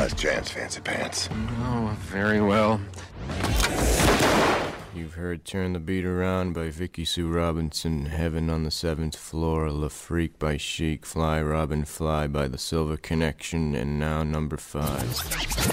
last chance, Fancy Pants. Oh, very well. You've heard Turn the Beat Around by Vicky Sue Robinson, Heaven on the Seventh Floor, La Freak by Chic, Fly Robin Fly by The Silver Connection, and now number 5.